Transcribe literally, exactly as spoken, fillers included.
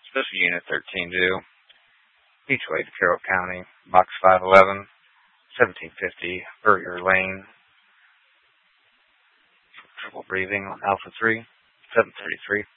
Special Unit thirteen two, Beachway to Carroll County, Box five eleven, seventeen fifty, Burger Lane. Trouble breathing on Alpha three, seven thirty-three.